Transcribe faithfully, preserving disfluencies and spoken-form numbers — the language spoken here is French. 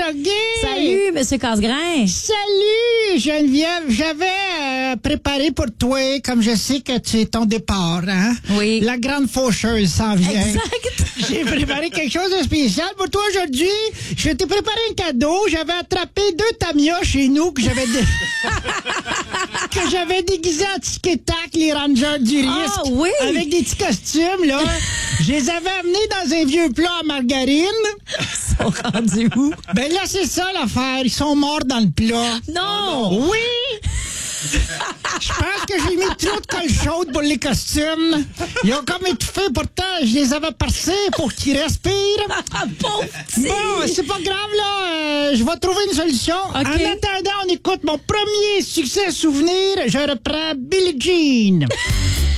Guy! Salut, Monsieur Casgrain! Salut, Geneviève! J'avais euh, préparé pour toi, comme je sais que tu es ton départ, hein? Oui. La grande faucheuse s'en vient. Exact! J'ai préparé quelque chose de spécial pour toi aujourd'hui. Je t'ai préparé un cadeau. J'avais attrapé deux Tamiya chez nous que j'avais dé... que j'avais déguisé en tic-tac, les Rangers du risque. Ah oui! Avec des petits costumes, là. Je les avais amenés dans un vieux plat à margarine. Ils sont rendus où? Ben là, c'est ça l'affaire. Ils sont morts dans le plat. Non! Oui! Je pense que j'ai mis trop de colle chaude pour les costumes. Ils ont comme étouffé. Pourtant, je les avais passés pour qu'ils respirent. Ah, pauvre petit! Bon, c'est pas grave, là. Euh, je vais trouver une solution. OK. En attendant, on écoute mon premier succès souvenir. Je reprends Billie Jean.